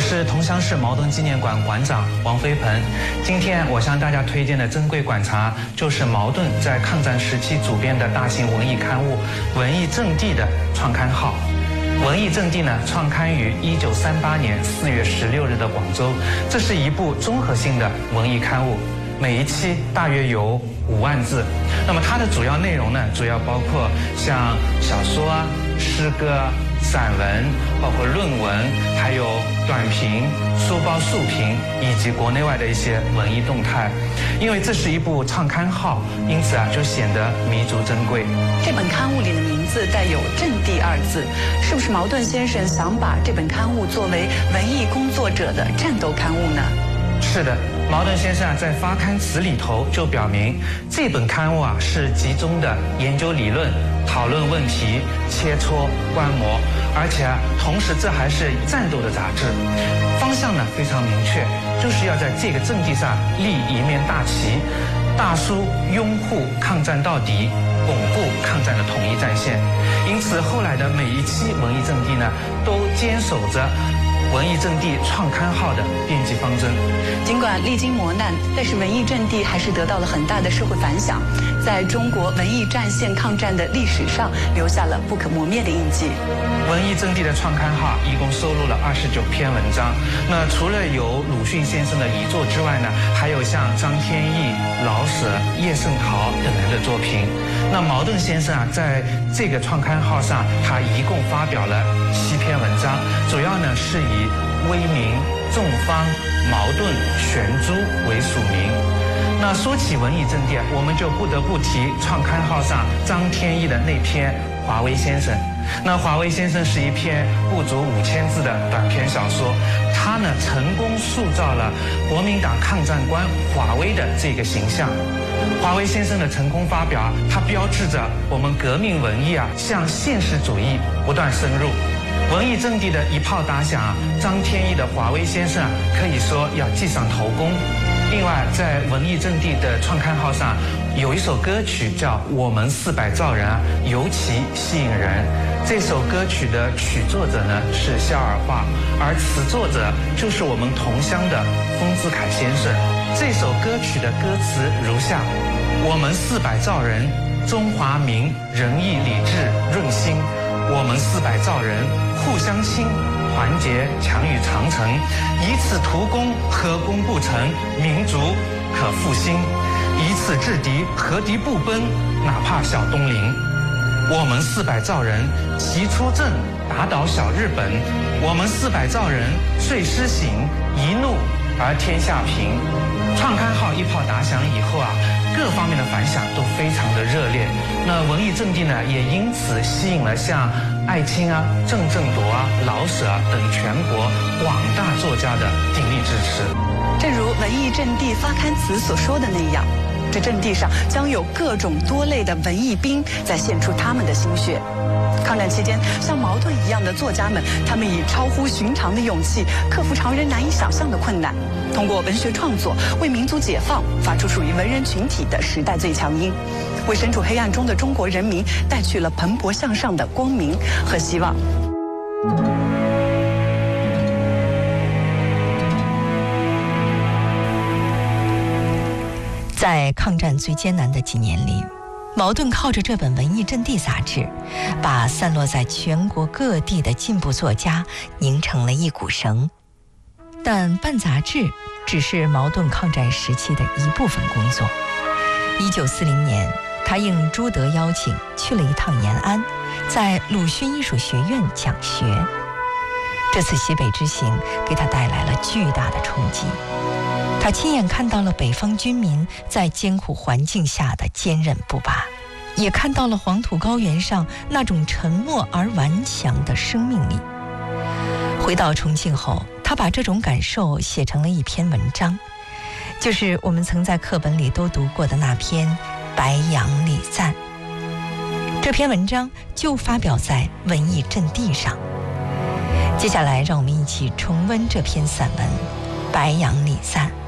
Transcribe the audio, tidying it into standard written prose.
是桐乡市茅盾纪念馆馆长王飞鹏。今天我向大家推荐的珍贵馆藏，就是茅盾在抗战时期主编的大型文艺刊物《文艺阵地》的创刊号。文艺阵地呢，创刊于1938年4月16日的广州。这是一部综合性的文艺刊物，每一期大约有5万字。那么它的主要内容呢，主要包括像小说啊、诗歌啊、散文，包括论文，还有短评、书报速评，以及国内外的一些文艺动态。因为这是一部创刊号，因此就显得弥足珍贵。 这本刊物里的名字带有“阵地”2字，是不是茅盾先生想把这本刊物作为文艺工作者的战斗刊物呢？ 是的，茅盾先生在发刊词里头就表明，这本刊物是集中的研究理论、讨论问题、切磋观摩，而且同时这还是战斗的杂志，方向呢非常明确，就是要在这个阵地上立一面大旗，大书拥护抗战到底，巩固抗战的统一战线。因此后来的每一期文艺阵地呢，都坚守着文艺阵地创刊号的编辑方针。 尽管历经磨难，但是文艺阵地还是得到了很大的社会反响，在中国文艺战线抗战的历史上留下了不可磨灭的印记。 文艺阵地的创刊号一共收录了29篇文章。那除了有鲁迅先生的遗作之外呢，还有像张天翼、老舍、叶圣陶等人的作品。那茅盾先生在这个创刊号上，他一共发表了7篇文章，主要呢是以威名、众芳、茅盾、玄珠为署名。那说起文艺阵地，我们就不得不提创刊号上张天翼的那篇《华为先生》。那《华为先生》是一篇不足5000字的短篇小说，他呢成功塑造了国民党抗战官华为的这个形象。华为先生的成功发表，它标志着我们革命文艺向现实主义不断深入。文艺阵地的一炮打响，张天翼的《华为先生》可以说要记上头功。另外，在文艺阵地的创刊号上，有一首歌曲叫《我们400兆人》，尤其吸引人。这首歌曲的曲作者呢是肖尔化，而词作者就是我们同乡的丰子恺先生。这首歌曲的歌词如下：我们400兆人，中华民，仁义礼智润心。我们400兆人，互相亲，团结强于长城。以此图功，何功不成？民族可复兴。以此制敌，何敌不奔？哪怕小东邻。我们400兆人，齐出阵，打倒小日本。我们400兆人，遂施行，一怒而天下平。创刊号一炮打响以后各方面的反响都非常的热烈。那文艺阵地呢，也因此吸引了像艾青郑振铎老舍等全国广大作家的鼎力支持。 正如文艺阵地发刊词所说的那样，这阵地上将有各种多类的文艺兵在献出他们的心血。抗战期间，像茅盾一样的作家们，他们以超乎寻常的勇气，克服常人难以想象的困难，通过文学创作为民族解放发出属于文人群体的时代最强音，为身处黑暗中的中国人民带去了蓬勃向上的光明和希望。 在抗战最艰难的几年里，茅盾靠着这本文艺阵地杂志，把散落在全国各地的进步作家拧成了一股绳。但办杂志只是茅盾抗战时期的一部分工作。1940年，他应朱德邀请去了一趟延安，在鲁迅艺术学院讲学。这次西北之行给他带来了巨大的冲击。他亲眼看到了北方军民在艰苦环境下的坚韧不拔，也看到了黄土高原上那种沉默而顽强的生命力。回到重庆后，他把这种感受写成了一篇文章，就是我们曾在课本里都读过的那篇《白杨礼赞》。这篇文章就发表在文艺阵地上。接下来让我们一起重温这篇散文《白杨礼赞》。